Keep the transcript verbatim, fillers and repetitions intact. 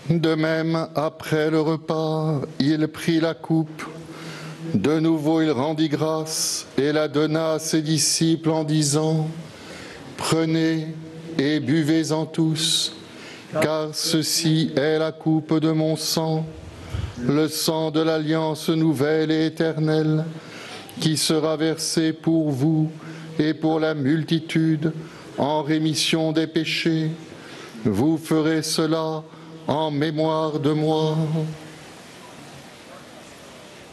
De même, après le repas, il prit la coupe. De nouveau, il rendit grâce et la donna à ses disciples en disant : « Prenez et buvez-en tous, car ceci est la coupe de mon sang, le sang de l'alliance nouvelle et éternelle, qui sera versé pour vous et pour la multitude en rémission des péchés. Vous ferez cela en mémoire de moi. »